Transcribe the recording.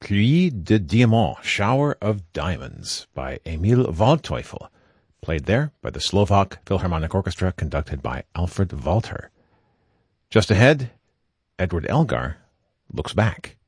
Pluie de Diamants, Shower of Diamonds by Emil Waldteufel, played there by the Slovak Philharmonic Orchestra conducted by Alfred Walter. Just ahead, Edward Elgar looks back.